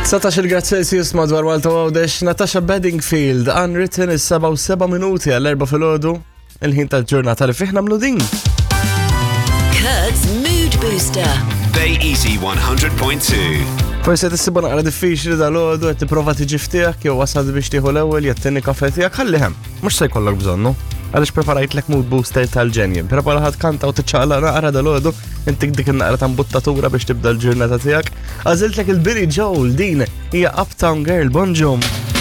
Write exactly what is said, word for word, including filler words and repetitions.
satax il-grad Celsius madwar Malta Għawdex, Natasha Bedingfield, Unwritten is-seba' u seba' minuti għall-erba' filgħodu, il-ħin tal-ġurnata li fih nagħmlu din. Kurt's Mood Booster. Bay Easy one hundred point two. Forse tissibu naqra diffiċli dal-għodu qed tipprova tiġi ftieq jew wasal biex tieħu l-ewwel jettini kafe tiegħek ħalli hemm, mhux se jkollok bżonnu. Għaliex preparajtlek mood booster tal-ġenjen. Prepara ħadd kanta u tiċċaqla naqra dal-għodu, intik dik in-naqra ta' mbuttatura biex tibda l-ġurnata tiegħek. Għażiltlek il-Billy Joel din hija Uptown Girl, bonġum.